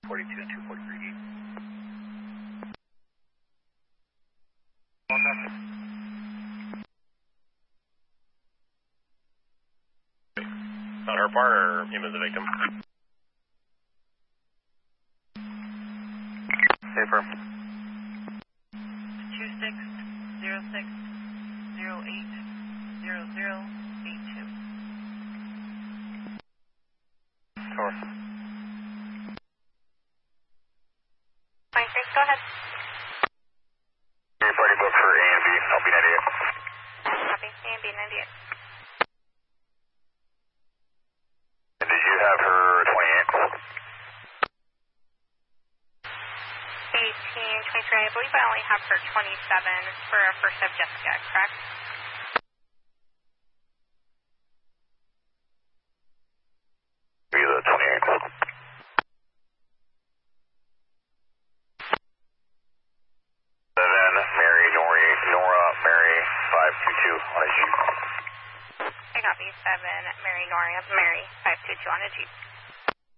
242 and 243 deep. On her part or him as a victim? Safer. 2606080082. Tour. 26, go ahead. Everybody book for A and B. I'll be 98. Copy. A and B 98. And did you have her 28? 18, 23. I believe I only have her 27 for a first of Jessica, correct? Be the 28. Seven, Mary, Nora, Mary, 522 on a Jeep. I got me 7, Mary, Nora, Mary, 522 on a Jeep.